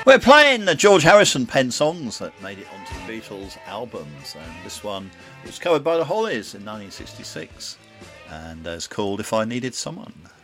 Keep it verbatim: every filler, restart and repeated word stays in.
We're playing the George Harrison penned songs that made it onto the Beatles albums, and this one was covered by the Hollies in nineteen sixty-six, and is called "If I Needed Someone."